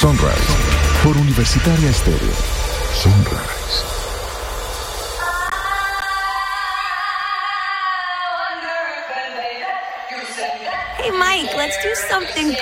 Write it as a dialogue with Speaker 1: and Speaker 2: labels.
Speaker 1: Sunrise, por Universitaria Estéreo. Sunrise.
Speaker 2: Hey, Mike, let's do something